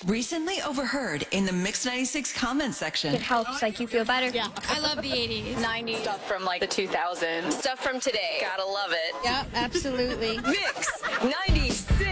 Recently overheard in the Mix 96 comment section. It helps, like, you feel better. Yeah, I love the 80s. 90s. Stuff from like the 2000s. Stuff from today. Gotta love it. Yeah, absolutely. Mix 96.